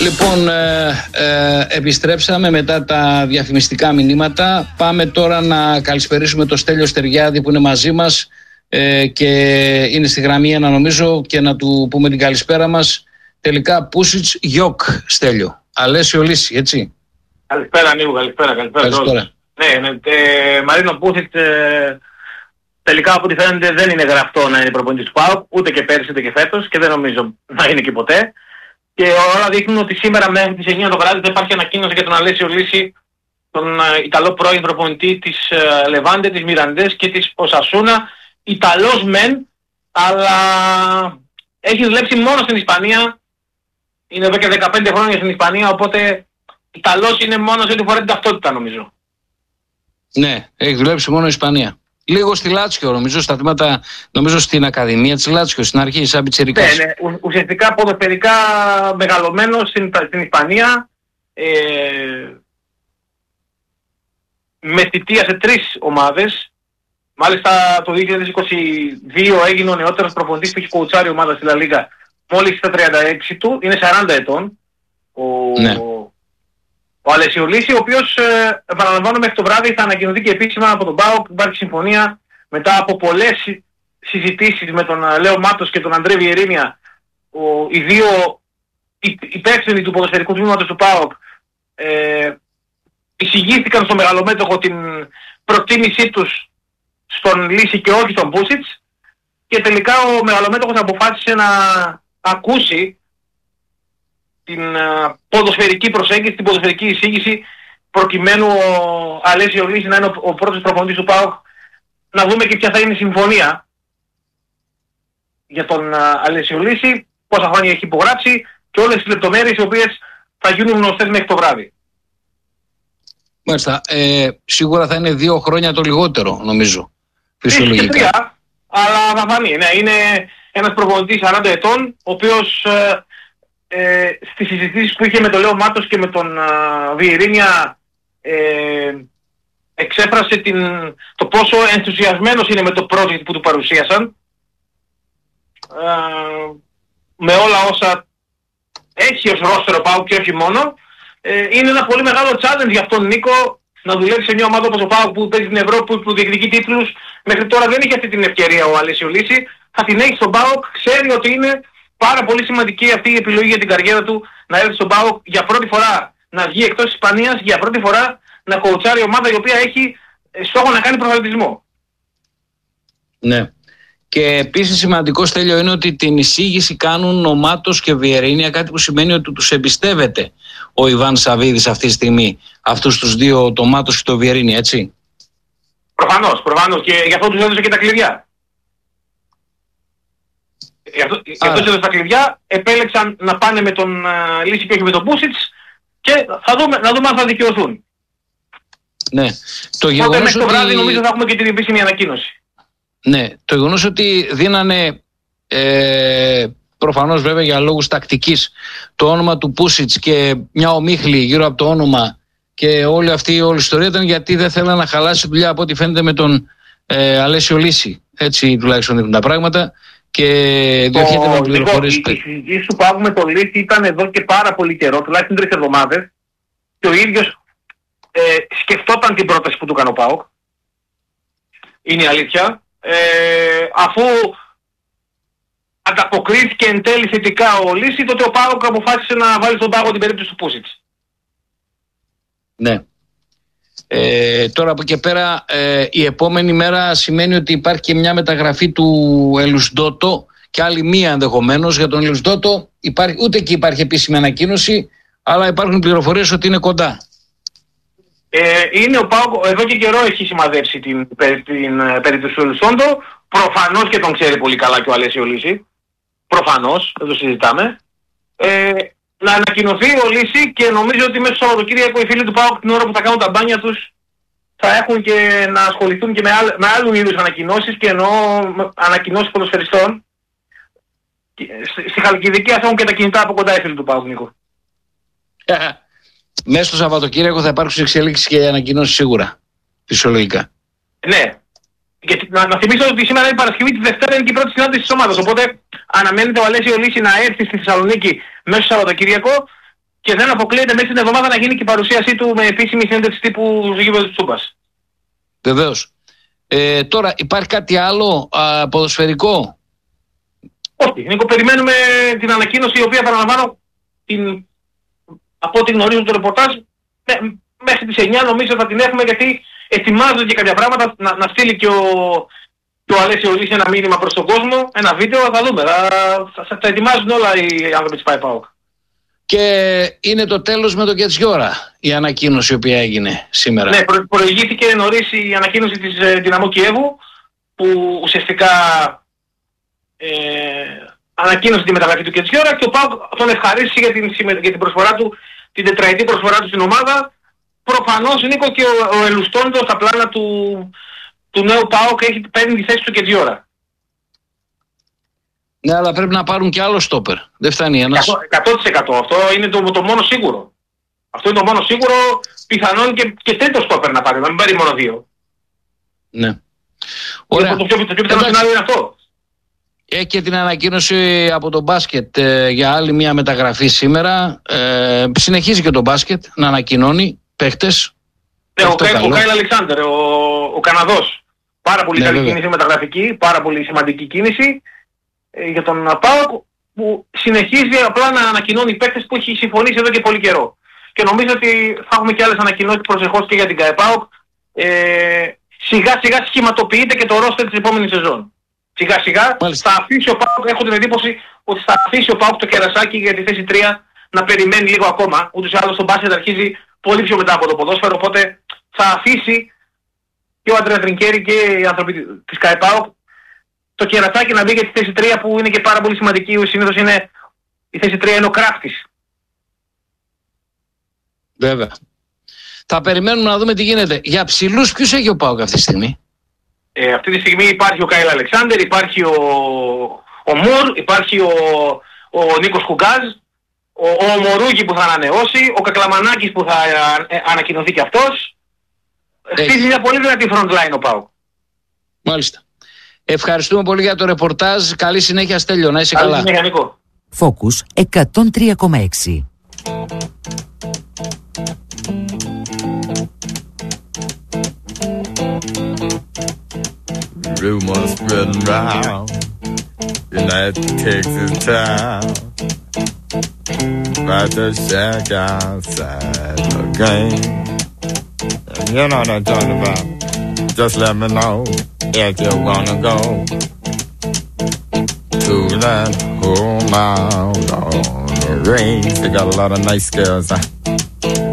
Λοιπόν, επιστρέψαμε μετά τα διαφημιστικά μηνύματα. Πάμε τώρα να καλησπερίσουμε τον Στέλιο Στεριάδη που είναι μαζί μας και είναι στη γραμμή ένα νομίζω και να του πούμε την καλησπέρα μας. Τελικά Πούσιτς Γιοκ, Στέλιο. Αλέσιο Λύση, έτσι. Καλησπέρα Νίκο, καλησπέρα. Ναι, Μαρίνο Πούσιτς τελικά από ό,τι φαίνεται δεν είναι γραφτό να είναι προπονητής του ΠΑΟΚ, ούτε και πέρυσι ούτε και φέτος και δεν νομίζω να είναι και ποτέ. Και όλα δείχνουν ότι σήμερα μέχρι τις 9 το βράδυ θα υπάρχει ανακοίνωση για τον Αλέσιο Λύση, τον Ιταλό πρώην προπονητή της Λεβάντε, της Μιραντές και της Οσασούνα. Ιταλός μεν, αλλά έχει δουλέψει μόνο στην Ισπανία. Είναι εδώ και 15 χρόνια στην Ισπανία, οπότε Ιταλός είναι μόνο σε ό,τι φορά την ταυτότητα νομίζω. Ναι, έχει δουλέψει μόνο η Ισπανία. Λίγο στη Λάτσιο νομίζω, στα τμήματα, νομίζω στην Ακαδημία της Λάτσιο, στην αρχή, σαν πιτσιρικάς. Ναι, ουσιαστικά ποδοσφαιρικά μεγαλωμένο στην Ισπανία, με θητεία σε 3 ομάδες. Μάλιστα το 2022 έγινε ο νεότερος προπονητής που έχει κοουτσάρει ομάδα στη Λα Λίγκα μόλις στα 36 του, είναι 40 ετών. Ο Αλέσιο Λύση, ο οποίος επαναλαμβάνω μέχρι το βράδυ θα ανακοινωθεί και επίσημα από τον ΠΑΟΚ. Υπάρχει συμφωνία μετά από πολλές συζητήσεις με τον Λέο Μάτος και τον Αντρέ Βιερίνια, οι δύο υπεύθυνοι του ποδοσφαιρικού τμήματος του ΠΑΟΚ εισηγήθηκαν στο μεγαλομέτωχο την προτίμησή τους στον Λύση και όχι στον Πούσιτς και τελικά ο μεγαλομέτωχος αποφάσισε να ακούσει την ποδοσφαιρική προσέγγιση, την ποδοσφαιρική εισήγηση προκειμένου ο Αλέσιο Λύση να είναι ο πρώτος προπονητής του ΠΑΟΚ. Να δούμε και ποια θα είναι η συμφωνία για τον Αλέσιο Λύση, πόσα χρόνια έχει υπογράψει και όλες τις λεπτομέρειες οι οποίες θα γίνουν γνωστές μέχρι το βράδυ. Μάλιστα. Σίγουρα θα είναι 2 χρόνια το λιγότερο νομίζω. Φυσιολογικά. Και 3, αλλά θα φανεί. Ναι, είναι ένας προπονητής 40 ετών, ο οποίος στις συζητήσεις που είχε με τον Λέο Μάτος και με τον Βιερίνια εξέφρασε το πόσο ενθουσιασμένος είναι με το project που του παρουσίασαν, με όλα όσα έχει ως ρόστερο ΠΑΟΚ και όχι μόνο. Είναι ένα πολύ μεγάλο challenge για αυτόν Νίκο να δουλεύει σε μια ομάδα όπως ο ΠΑΟΚ που παίζει στην Ευρώπη, που διεκδικεί τίτλους. Μέχρι τώρα δεν είχε αυτή την ευκαιρία ο Αλέσιο Λύση. Θα την έχει στον ΠΑΟΚ, ξέρει ότι είναι πάρα πολύ σημαντική αυτή η επιλογή για την καριέρα του να έρθει στον ΠΑΟΚ για πρώτη φορά να βγει εκτός Ισπανίας, για πρώτη φορά να κοουτσάρει ομάδα η οποία έχει στόχο να κάνει προβαδισμό. Ναι. Και επίσης σημαντικό, Στέλιο, είναι ότι την εισήγηση κάνουν ο Μάτος και Βιερίνια, κάτι που σημαίνει ότι τους εμπιστεύεται ο Ιβάν Σαββίδης αυτή τη στιγμή, αυτούς τους δύο, το Μάτος και το Βιερίνια, έτσι. Προφανώς, και γι' αυτό τους έδωσε και τα κλειδιά. Γι' αυτό τους έδωσε τα κλειδιά, επέλεξαν να πάνε με τον Λύση και όχι με τον Πούσιτς και να δούμε αν θα δικαιωθούν. Ναι. Το γεγονός μέχρι το βράδυ νομίζω θα έχουμε και την επίσημη ανακοίνωση. Ναι, το γεγονός ότι δίνανε προφανώς βέβαια για λόγους τακτικής το όνομα του Πούσιτς και μια ομίχλη γύρω από το όνομα και όλη αυτή η ιστορία ήταν γιατί δεν θέλανε να χαλάσει δουλειά από ό,τι φαίνεται με τον Αλέσιο Λύση. Έτσι τουλάχιστον δείχνουν τα πράγματα και διοχέται με πληροφορίες. Η συζήτηση του ΠΑΟΚ με τον Λύση ήταν εδώ και πάρα πολύ καιρό, τουλάχιστον 3 εβδομάδες, και ο ίδιος σκεφτόταν την πρόταση που του έκανε ο ΠΑΟΚ. Είναι η αλήθεια. Αφού ανταποκρίθηκε εν τέλει θετικά ο Λύση, τότε ο ΠΑΟΚ αποφάσισε να βάλει στον πάγο την περίπτωση του Πούσιτς. Ναι. Τώρα από εκεί πέρα η επόμενη μέρα σημαίνει ότι υπάρχει και μια μεταγραφή του Ελουσντότο και άλλη μία ενδεχομένως για τον Ελουσντότο. Ούτε εκεί υπάρχει επίσημη ανακοίνωση, αλλά υπάρχουν πληροφορίες ότι είναι κοντά. Είναι ο ΠΑΟΚ, εδώ και καιρό έχει σημαδεύσει την περίπτωση του Ελουσντότο. Προφανώς και τον ξέρει πολύ καλά και ο Αλέσιο Λύση. Προφανώς, δεν το συζητάμε. Να ανακοινωθεί ο Λύση και νομίζω ότι μέσα στο Σαββατοκύριακο οι φίλοι του ΠΑΟΚ την ώρα που θα κάνουν τα μπάνια τους θα έχουν και να ασχοληθούν και με άλλου είδους ανακοινώσεις, και εννοώ ανακοινώσεις ποδοσφαιριστών. Στη Χαλκιδική ας έχουν και τα κινητά από κοντά οι φίλοι του ΠΑΟΚ, Νίκο. Μέσα στο Σαββατοκύριακο θα υπάρξουν εξελίξεις και ανακοινώσεις σίγουρα. Φυσιολογικά. Ναι. Γιατί να θυμίσω ότι σήμερα είναι Παρασκευή, τη Δευτέρα είναι και η πρώτη συνάντηση της ομάδας. Οπότε αναμένεται ο Αλέσιο Λύση να έρθει στη Θεσσαλονίκη μέσα στο Σαββατοκύριακο και δεν αποκλείεται μέσα στην εβδομάδα να γίνει και η παρουσίασή του με επίσημη συνέντευξη τύπου στο γήπεδο της Τούμπας. Βεβαίως. Τώρα υπάρχει κάτι άλλο ποδοσφαιρικό? Όχι, Νίκο, περιμένουμε την ανακοίνωση, η οποία παραλαμβάνω από ό,τι γνωρίζω το ρεπορτάζ μέχρι τις 9 νομίζω θα την έχουμε, γιατί ετοιμάζονται και κάποια πράγματα να στείλει και ο Αλέσιο Ολύς ένα μήνυμα προς τον κόσμο, ένα βίντεο, θα δούμε. Θα ετοιμάζουν όλα οι άνθρωποι της ΠΑΕ-ΠΑΟΚ. Και είναι το τέλος με τον Κετζιόρα η ανακοίνωση η οποία έγινε σήμερα? Ναι, προηγήθηκε νωρίς η ανακοίνωση της Δυναμό Κιέβου, που ουσιαστικά ανακοίνωσε τη μεταγραφή του Κετζιόρα, και ο ΠΑΟΚ τον ευχαρίστησε για την προσφορά του, την τετραετή προσφορά του στην ομάδα. Προφανώς, Νίκο, και ο Ελουστόντο στα πλάνα του νέου ΠΑΟΚ παίρνει τη θέση του Κετζιόρα. Ναι, αλλά πρέπει να πάρουν και άλλο στόπερ. Δεν φτάνει ένας. 100%. Αυτό είναι το μόνο σίγουρο. Αυτό είναι το μόνο σίγουρο. Πιθανόν και τρίτο στόπερ να πάρει. Να μην πάρει μόνο δύο. Ναι. Ωραία. Το πιο πιθανό σενάριο είναι αυτό. Έχει και την ανακοίνωση από το μπάσκετ για άλλη μια μεταγραφή σήμερα. Συνεχίζει και το μπάσκετ να ανακοινώνει παίχτες. Ναι, ο Κάιλ Αλεξάνδερ, ο Καναδός. Πάρα πολύ καλή κίνηση μεταγραφική, πάρα πολύ σημαντική κίνηση για τον ΠΑΟΚ, που συνεχίζει απλά να ανακοινώνει παίκτες που έχει συμφωνήσει εδώ και πολύ καιρό. Και νομίζω ότι θα έχουμε και άλλες ανακοινώσεις προσεχώς και για την ΠΑΟΚ. Σιγά σιγά σχηματοποιείται και το ρόστερ της επόμενης σεζόν. Σιγά σιγά θα αφήσει ο ΠΑΟΚ, έχω την εντύπωση ότι θα αφήσει ο ΠΑΟΚ το κερασάκι για τη θέση 3 να περιμένει λίγο ακόμα. Ούτως ή άλλως το μπάσκετ αρχίζει πολύ πιο μετά από το ποδόσφαιρο, οπότε θα αφήσει και ο Αντρέα Τρινκέρι και οι άνθρωποι της ΠΑΟΚ το κερασάκι να μπει για τη θέση 3, που είναι και πάρα πολύ σημαντική. Συνήθως είναι η θέση 3 είναι ο Κράφτης. Βέβαια. Θα περιμένουμε να δούμε τι γίνεται. Για ψηλούς ποιους έχει ο ΠΑΟΚ αυτή τη στιγμή? Αυτή τη στιγμή υπάρχει ο Κάιλ Αλεξάνδερ, υπάρχει ο Μουρ, υπάρχει ο Νίκος Κουγκάζ, ο Μορούγι που θα ανανεώσει, ο Κακλαμανάκης που θα ανακοινωθεί και αυτός. Χτίζει μια πολύ δυνατή front line ο ΠΑΟΚ. Μάλιστα. Ευχαριστούμε πολύ για το ρεπορτάζ. Καλή συνέχεια, Στέλιο. Να είσαι καλά. Καλή συνέχεια, Νίκο. Focus 103,6. Rumors spreading round in that Texas town about the shack outside the game. And you know what I'm talking about. Just let me know if you wanna go to that home out on the range. They got a lot of nice girls.